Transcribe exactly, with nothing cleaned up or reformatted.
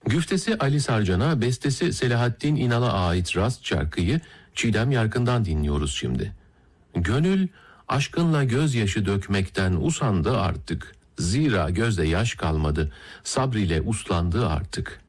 Güftesi Ali Sarcan'a, bestesi Selahattin İnal'a ait Rast şarkıyı Çiğdem Yarkın'dan dinliyoruz şimdi. Gönül aşkınla gözyaşı dökmekten usandı artık. Zira gözde yaş kalmadı, sabriyle uslandı artık.